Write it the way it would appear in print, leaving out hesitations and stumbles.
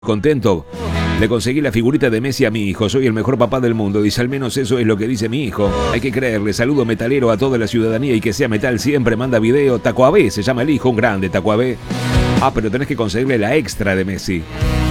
Contento. Le conseguí la figurita de Messi a mi hijo. Soy el mejor papá del mundo. Dice, al menos eso es lo que dice mi hijo. Hay que creerle. Saludo metalero a toda la ciudadanía y que sea metal siempre. Manda video. Taco AB se llama el hijo. Un grande Taco AB. Ah, pero tenés que conseguirle la extra de Messi.